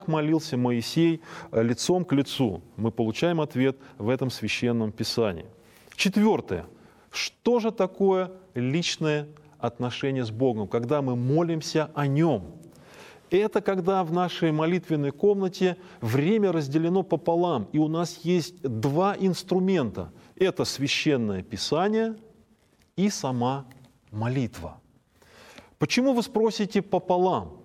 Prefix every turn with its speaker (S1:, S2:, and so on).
S1: молился Моисей лицом к лицу. Мы получаем ответ в этом священном писании. Четвертое. Что же такое личное отношение с Богом, когда мы молимся о Нем? Это когда в нашей молитвенной комнате время разделено пополам, и у нас есть два инструмента. Это священное писание и сама молитва. Почему, вы спросите, пополам?